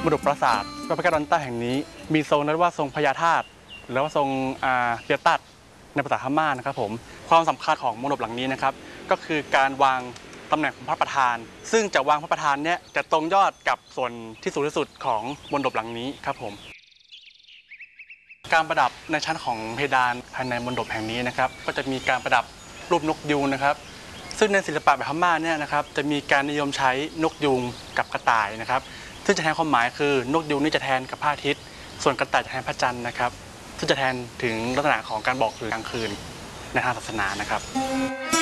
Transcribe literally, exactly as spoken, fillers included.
มณฑปราสาทพระแก้วดอนใต้แห่งนี้มีทรงนั้นว่าทรงพญาธาตุหรือว่าทรงเปียตัดในภาษาพม่านะครับผมความสำคัญของมณฑปหลังนี้นะครับก็คือการวางตำแหน่งของพระประธานซึ่งจะวางพระประธานเนี่ยจะตรงยอดกับส่วนที่สูงที่สุดของมณฑปหลังนี้ครับผมการประดับในชั้นของเพดานภายในมณฑปแห่งนี้นะครับก็จะมีการประดับรูปนกยูงนะครับซึ่งในศิลปะแบบพม่าเนี่ยนะครับจะมีการนิยมใช้นกยูงกับกระต่ายนะครับซึ่งจะแทนความหมายคือนกยูงนี่จะแทนกับพระอาทิตย์ส่วนกระต่ายจะแทนพระจันทร์นะครับซึ่งจะแทนถึงลักษณะของการบอกคืนกลางคืนในทางศาสนานะครับ